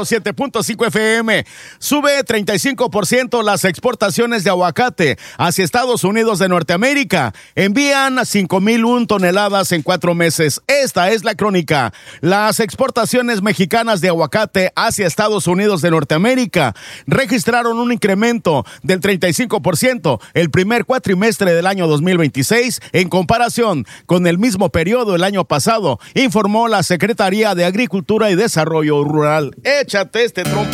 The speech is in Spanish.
7.5 FM. Sube 35% las exportaciones de aguacate hacia Estados Unidos de Norteamérica. Envían 5,001 toneladas en 4 meses. Esta es la crónica. Las exportaciones mexicanas de aguacate hacia Estados Unidos de Norteamérica registraron un incremento del 35% el primer cuatrimestre del año 2026 en comparación con el mismo periodo el año pasado, informó la Secretaría de Agricultura y Desarrollo Rural. Échate este trompo.